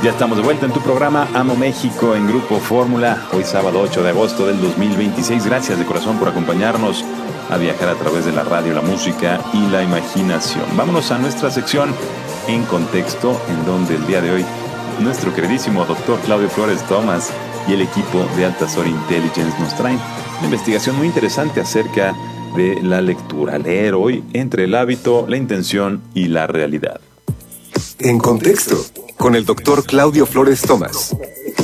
Ya estamos de vuelta en tu programa Amo México en Grupo Fórmula, hoy sábado 8 de agosto del 2026. Gracias de corazón por acompañarnos a viajar a través de la radio, la música y la imaginación. Vámonos a nuestra sección En Contexto, en donde el día de hoy nuestro queridísimo doctor Claudio Flores Tomás y el equipo de Altazor Intelligence nos traen una investigación muy interesante acerca de la lectura. Leer hoy entre el hábito, la intención y la realidad. En Contexto, con el doctor Claudio Flores Tomás.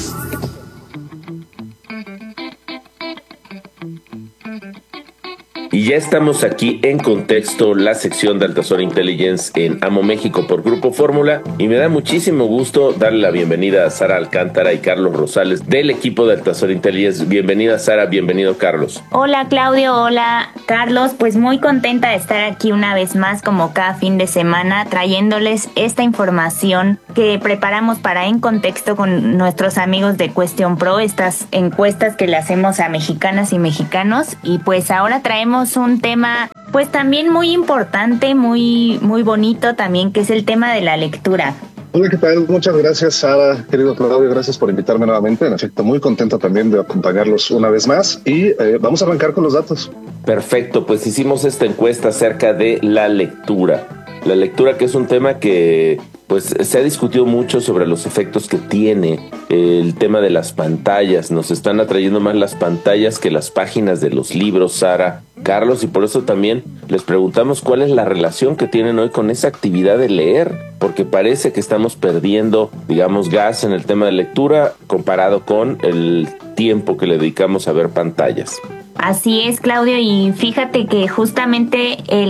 Y ya estamos aquí en Contexto, la sección de Altazor Intelligence en Amo México por Grupo Fórmula. Y me da muchísimo gusto darle la bienvenida a Sara Alcántara y Carlos Rosales del equipo de Altazor Intelligence. Bienvenida, Sara, bienvenido, Carlos. Hola, Claudio, hola, Carlos. Pues muy contenta de estar aquí una vez más, como cada fin de semana, trayéndoles esta información que preparamos para En Contexto con nuestros amigos de Question Pro, estas encuestas que le hacemos a mexicanas y mexicanos. Y pues ahora traemos un tema pues también muy importante, muy bonito también, que es el tema de la lectura. Hola, ¿qué tal? Muchas gracias, Sara, querido Claudio, gracias por invitarme nuevamente. En efecto, muy contento también de acompañarlos una vez más y vamos a arrancar con los datos. Perfecto, pues hicimos esta encuesta acerca de la lectura. La lectura, que es un tema que pues se ha discutido mucho sobre los efectos que tiene el tema de las pantallas. Nos están atrayendo más las pantallas que las páginas de los libros, Sara, Carlos, y por eso también les preguntamos cuál es la relación que tienen hoy con esa actividad de leer, porque parece que estamos perdiendo, digamos, gas en el tema de lectura comparado con el tiempo que le dedicamos a ver pantallas. Así es, Claudio, y fíjate que justamente el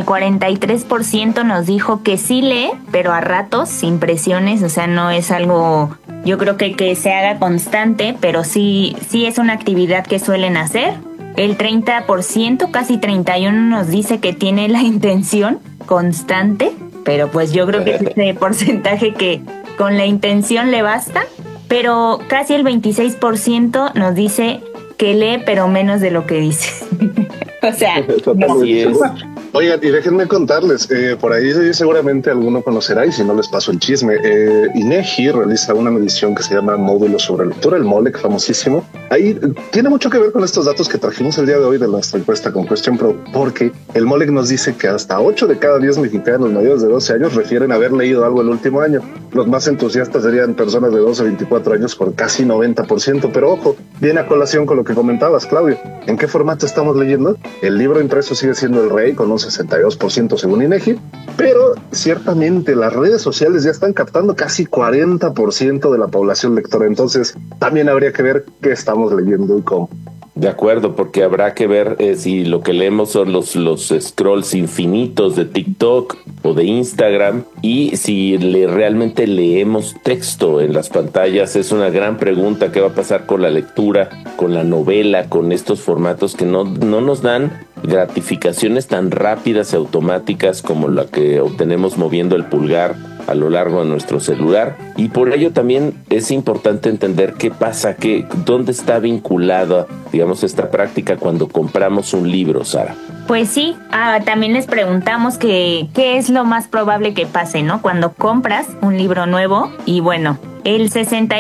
43% nos dijo que sí lee, pero a ratos, sin presiones, o sea, no es algo, yo creo que se haga constante, pero sí es una actividad que suelen hacer. El 30%, casi 31%, nos dice que tiene la intención constante, pero pues yo creo que es ese porcentaje que con la intención le basta, pero casi el 26% nos dice que lee, pero menos de lo que dice. O sea, así es. Oigan, y déjenme contarles, por ahí seguramente alguno conocerá, y si no les paso el chisme, INEGI realiza una medición que se llama Módulo sobre Lectura, el MOLEC, famosísimo. Ahí tiene mucho que ver con estos datos que trajimos el día de hoy de nuestra encuesta con Question Pro, porque el MOLEC nos dice que hasta 8 de cada 10 mexicanos mayores de 12 años refieren haber leído algo el último año. Los más entusiastas serían personas de 12 a 24 años con casi 90%, pero ojo, viene a colación con lo que comentabas, Claudio. ¿En qué formato estamos leyendo? El libro impreso sigue siendo el rey con un 62% según INEGI, pero ciertamente las redes sociales ya están captando casi 40% de la población lectora, entonces también habría que ver qué estamos leyendo y cómo. De acuerdo, porque habrá que ver si lo que leemos son los scrolls infinitos de TikTok o de Instagram, y si realmente leemos texto en las pantallas. Es una gran pregunta. ¿Qué va a pasar con la lectura, con la novela, con estos formatos que no nos dan gratificaciones tan rápidas y automáticas como la que obtenemos moviendo el pulgar a lo largo de nuestro celular? Y por ello también es importante entender qué pasa, dónde está vinculada, digamos, esta práctica cuando compramos un libro, Sara. Pues sí, también les preguntamos qué es lo más probable que pase, ¿no? Cuando compras un libro nuevo, y bueno, el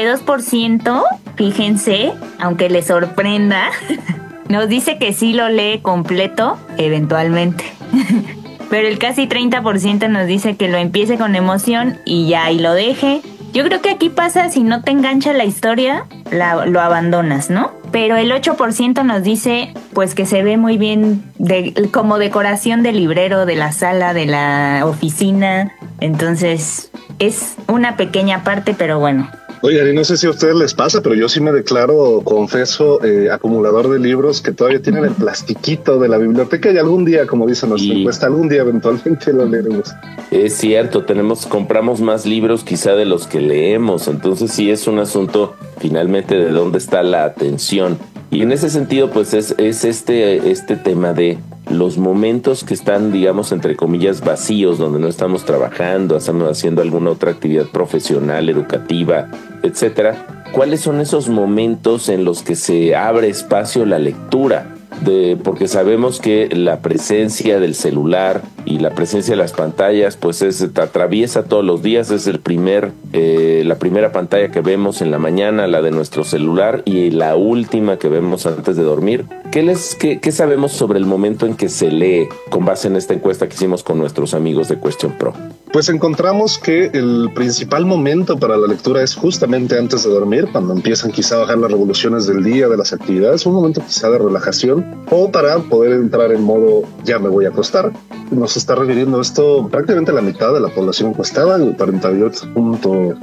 62%, fíjense, aunque les sorprenda, nos dice que sí lo lee completo, eventualmente. Pero el casi 30% nos dice que lo empiece con emoción y ya, y lo deje. Yo creo que aquí pasa, si no te engancha la historia, lo abandonas, ¿no? Pero el 8% nos dice pues que se ve muy bien como decoración de librero, de la sala, de la oficina. Entonces es una pequeña parte, pero bueno. Oigan, y no sé si a ustedes les pasa, pero yo sí me declaro, confeso, acumulador de libros que todavía tienen el plastiquito de la biblioteca, y algún día, como dice nuestra encuesta, algún día eventualmente lo leeremos. Es cierto, compramos más libros quizá de los que leemos, entonces sí es un asunto finalmente de dónde está la atención. Y en ese sentido, pues es este tema de los momentos que están, digamos, entre comillas, vacíos, donde no estamos trabajando, estamos haciendo alguna otra actividad profesional, educativa, etcétera. ¿Cuáles son esos momentos en los que se abre espacio la lectura? Porque sabemos que la presencia del celular, y la presencia de las pantallas pues atraviesa todos los días. Es la primera pantalla que vemos en la mañana, la de nuestro celular, y la última que vemos antes de dormir. ¿Qué sabemos sobre el momento en que se lee con base en esta encuesta que hicimos con nuestros amigos de Question Pro? Pues encontramos que el principal momento para la lectura es justamente antes de dormir, cuando empiezan quizá a bajar las revoluciones del día, de las actividades, un momento quizá de relajación, o para poder entrar en modo ya me voy a acostar. Nos está refiriendo esto prácticamente a la mitad de la población encuestada, el 48.9,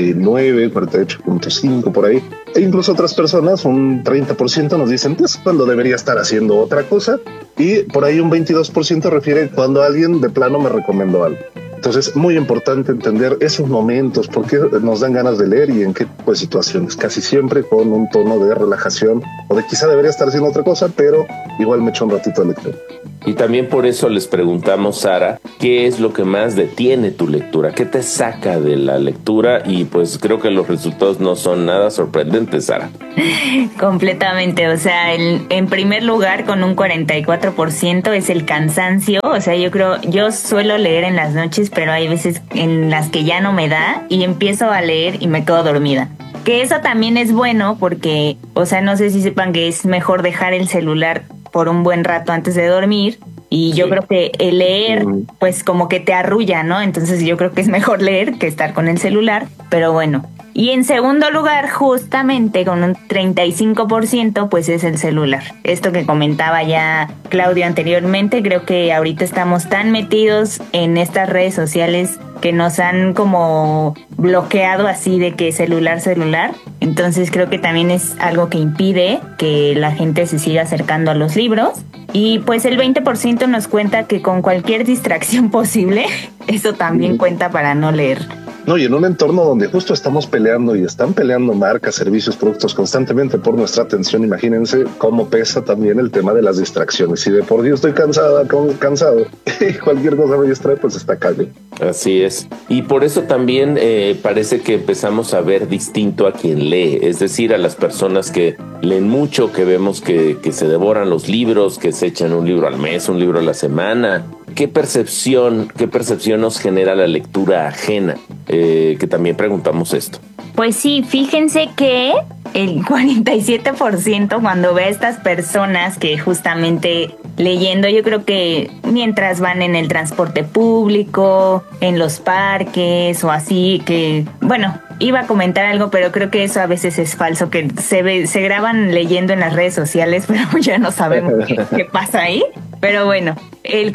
48.5 por ahí. E incluso otras personas, un 30% nos dicen pues cuando debería estar haciendo otra cosa, y por ahí un 22% refiere cuando alguien de plano me recomendó algo. Entonces, muy importante entender esos momentos, por qué nos dan ganas de leer y en qué tipo de situaciones. Casi siempre con un tono de relajación o de quizá debería estar haciendo otra cosa, pero igual me echo un ratito de lectura. Y también por eso les preguntamos, Sara, ¿qué es lo que más detiene tu lectura? ¿Qué te saca de la lectura? Y pues creo que los resultados no son nada sorprendentes, Sara. Completamente, o sea, en primer lugar con un 44% es el cansancio. O sea, yo suelo leer en las noches, pero hay veces en las que ya no me da y empiezo a leer y me quedo dormida. Que eso también es bueno porque, o sea, no sé si sepan que es mejor dejar el celular por un buen rato antes de dormir, y yo creo que el leer pues como que te arrulla, ¿no? Entonces yo creo que es mejor leer que estar con el celular, pero bueno. Y en segundo lugar, justamente con un 35%, pues es el celular. Esto que comentaba ya Claudio anteriormente, creo que ahorita estamos tan metidos en estas redes sociales que nos han como bloqueado así de que celular. Entonces creo que también es algo que impide que la gente se siga acercando a los libros. Y pues el 20% nos cuenta que con cualquier distracción posible, eso también cuenta para no leer. No, y en un entorno donde justo estamos peleando y están peleando marcas, servicios, productos constantemente por nuestra atención, imagínense cómo pesa también el tema de las distracciones. Si de por Dios estoy cansado y cualquier cosa me distrae, pues está calle. Así es. Y por eso también parece que empezamos a ver distinto a quien lee, es decir, a las personas que leen mucho, que vemos que se devoran los libros, que se echan un libro al mes, un libro a la semana. ¿Qué percepción nos genera la lectura ajena? Que también preguntamos esto. Pues sí, fíjense que el 47% cuando ve a estas personas que justamente leyendo, yo creo que mientras van en el transporte público, en los parques o así, que bueno, iba a comentar algo, pero creo que eso a veces es falso, que se graban leyendo en las redes sociales, pero ya no sabemos qué pasa ahí. Pero bueno, el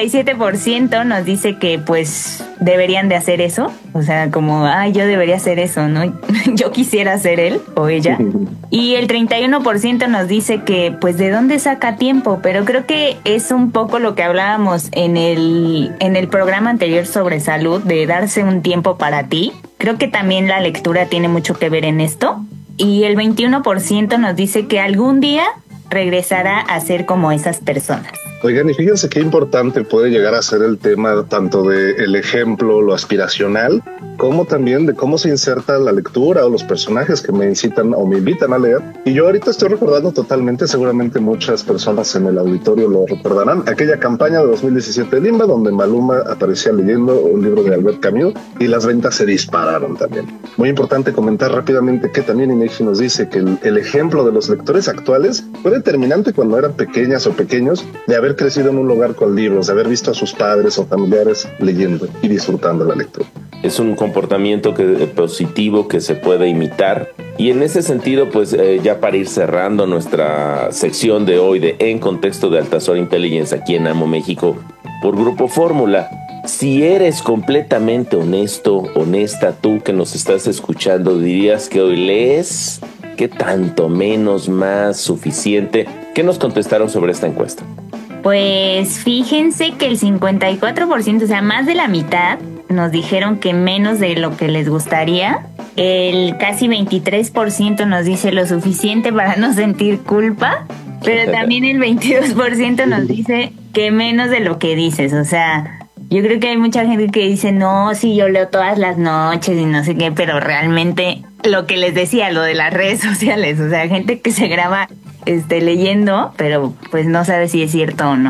47% nos dice que pues deberían de hacer eso, o sea, como, yo debería hacer eso, ¿no? Yo quisiera ser él o ella. Y el 31% nos dice que pues de dónde saca tiempo, pero creo que es un poco lo que hablábamos en el programa anterior sobre salud, de darse un tiempo para ti. Creo que también la lectura tiene mucho que ver en esto. Y el 21% nos dice que algún día regresará a ser como esas personas. Oigan, y fíjense qué importante puede llegar a ser el tema tanto de el ejemplo, lo aspiracional, como también de cómo se inserta la lectura o los personajes que me incitan o me invitan a leer. Y yo ahorita estoy recordando totalmente, seguramente muchas personas en el auditorio lo recordarán, aquella campaña de 2017 de Limba, donde Maluma aparecía leyendo un libro de Albert Camus y las ventas se dispararon también. Muy importante comentar rápidamente que también INEGI nos dice que el ejemplo de los lectores actuales fue determinante cuando eran pequeñas o pequeños, de haber crecido en un lugar con libros, de haber visto a sus padres o familiares leyendo y disfrutando la lectura. Es un comportamiento positivo que se puede imitar. Y en ese sentido, pues ya para ir cerrando nuestra sección de hoy de En Contexto de Altazor Intelligence aquí en Amo México por Grupo Fórmula, si eres completamente honesto, honesta, tú que nos estás escuchando, dirías que hoy lees, ¿qué tanto, menos, más, suficiente? ¿Qué nos contestaron sobre esta encuesta? Pues fíjense que el 54%, o sea, más de la mitad, nos dijeron que menos de lo que les gustaría. El casi 23% nos dice lo suficiente para no sentir culpa, pero también el 22% nos dice que menos de lo que dices. O sea, yo creo que hay mucha gente que dice, no, sí, yo leo todas las noches y no sé qué, pero realmente lo que les decía, lo de las redes sociales, o sea, gente que se graba leyendo, pero pues no sabe si es cierto o no.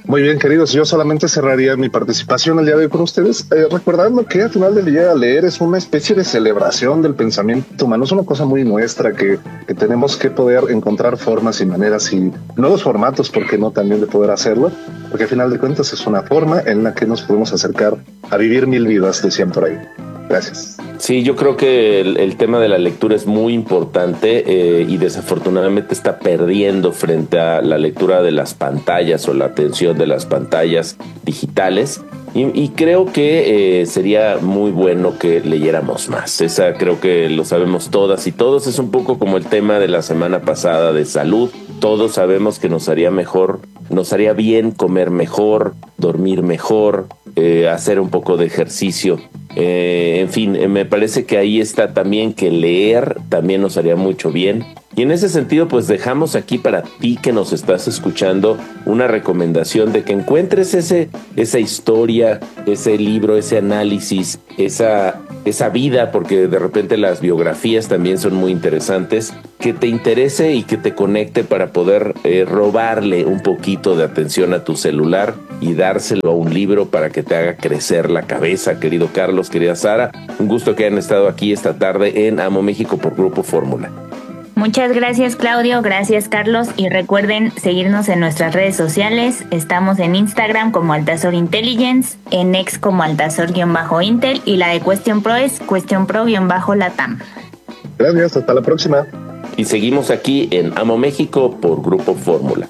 Muy bien, queridos, yo solamente cerraría mi participación el día de hoy con ustedes, recordando que al final del día leer es una especie de celebración del pensamiento humano, es una cosa muy nuestra que tenemos que poder encontrar formas y maneras y nuevos formatos, ¿por qué no?, también de poder hacerlo, porque al final de cuentas es una forma en la que nos podemos acercar a vivir 1000 vidas, decían por ahí. Gracias. Sí, yo creo que el tema de la lectura es muy importante y desafortunadamente está perdiendo frente a la lectura de las pantallas o la atención de las pantallas digitales. Y creo que sería muy bueno que leyéramos más. Esa creo que lo sabemos todas y todos. Es un poco como el tema de la semana pasada de salud. Todos sabemos que nos haría mejor, nos haría bien comer mejor, dormir mejor, hacer un poco de ejercicio. En fin, me parece que ahí está también que leer también nos haría mucho bien. Y en ese sentido, pues dejamos aquí para ti que nos estás escuchando una recomendación de que encuentres esa historia, ese libro, ese análisis, esa vida, porque de repente las biografías también son muy interesantes, que te interese y que te conecte para poder robarle un poquito de atención a tu celular y dárselo a un libro para que te haga crecer la cabeza, querido Carlos, querida Sara. Un gusto que hayan estado aquí esta tarde en Amo México por Grupo Fórmula. Muchas gracias, Claudio, gracias, Carlos, y recuerden seguirnos en nuestras redes sociales. Estamos en Instagram como Altazor Intelligence, en X como Altazor-Intel y la de Question Pro es Question Pro-Latam. Gracias, hasta la próxima. Y seguimos aquí en Amo México por Grupo Fórmula.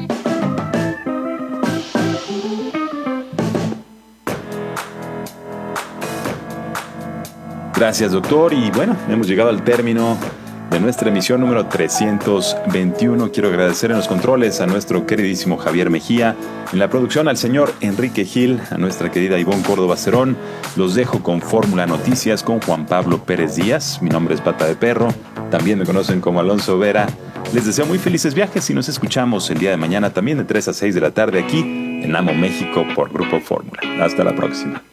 Gracias, doctor. Y bueno, hemos llegado al término de nuestra emisión número 321. Quiero agradecer en los controles a nuestro queridísimo Javier Mejía, en la producción al señor Enrique Gil, a nuestra querida Ivonne Córdoba Cerón. Los dejo con Fórmula Noticias con Juan Pablo Pérez Díaz. Mi nombre es Pata de Perro, también me conocen como Alonso Vera. Les deseo muy felices viajes y nos escuchamos el día de mañana también de 3 a 6 de la tarde aquí en Amo México por Grupo Fórmula. Hasta la próxima.